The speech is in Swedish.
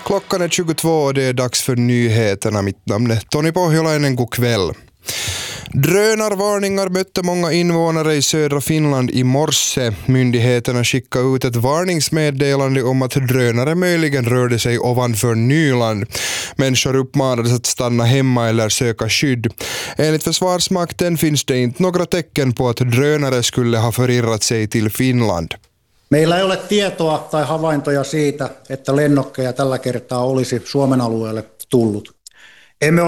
Klockan är 22 och det är dags för nyheterna. Mitt namn är Tony Pohjolainen, god kväll. Drönarvarningar mötte många invånare i södra Finland i morse. Myndigheterna skickade ut ett varningsmeddelande om att drönare möjligen rörde sig ovanför Nyland. Människor uppmanades att stanna hemma eller söka skydd. Enligt Försvarsmakten finns det inte några tecken på att drönare skulle ha förirrat sig till Finland. Meillä ei ole tietoa tai havaintoja siitä, että lennokkeja tällä kertaa olisi Suomen alueelle tullut. Emme